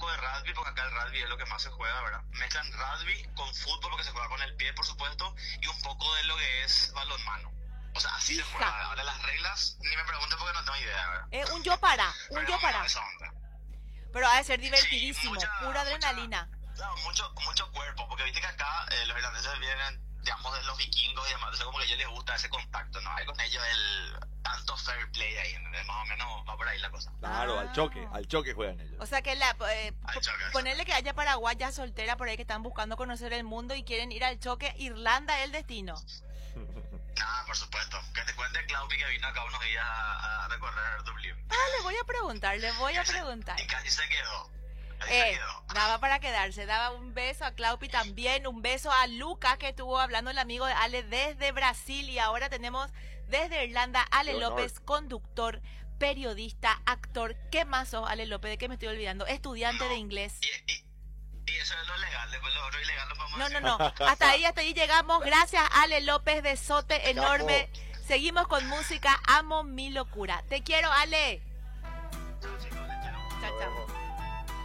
poco de rugby, porque acá el rugby es lo que más se juega, ¿verdad? Mezclan rugby con fútbol, porque se juega con el pie, por supuesto, y un poco de lo que es balonmano. O sea, así se juega. Ahora las reglas, ni me pregunten porque no tengo idea, ¿verdad? Un yo para. Esa onda. Pero ha de ser divertidísimo, Sí, pura adrenalina. Claro, mucho cuerpo, porque viste que acá los irlandeses vienen, digamos, de los vikingos y demás, entonces como que a ellos les gusta ese contacto, ¿no? Hay con ellos el tanto fair play ahí, ¿entendés? Más o menos va por ahí la cosa. Claro, al choque juegan ellos. O sea que ponerle que haya paraguayas solteras por ahí que están buscando conocer el mundo y quieren ir al choque, Irlanda es el destino. Nada, por supuesto. Que te cuente Claupi que vino acá unos días a recorrer Dublín. Le voy a preguntar. Y casi se quedó. Daba para quedarse. Daba un beso a Claupi también, un beso a Lucas que estuvo hablando el amigo de Ale desde Brasil y ahora tenemos desde Irlanda Ale López, conductor, periodista, actor. ¿Qué más sos, Ale López? ¿De qué me estoy olvidando? Estudiante de inglés. Y eso es lo legal, después lo otro ilegal lo podemos decir. No. Hasta ahí llegamos. Gracias, Ale López, besote enorme. Seguimos con música. Amo mi locura. Te quiero, Ale. Chao, chicos, les quiero. Chao.